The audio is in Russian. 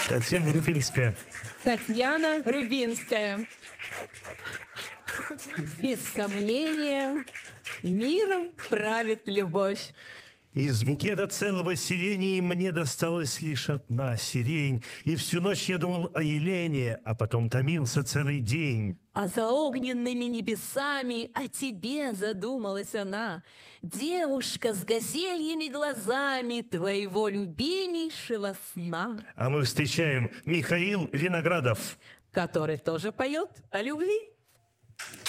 Татьяна Рубинская. Татьяна Рубинская. Без сомнения, миром правит любовь. Из букета целого сирени мне досталась лишь одна сирень, и всю ночь я думал о Елене, а потом томился целый день. А за огненными небесами о тебе задумалась она, девушка с газельями глазами твоего любимейшего сна, А мы встречаем Михаил Виноградов. который тоже поет о любви.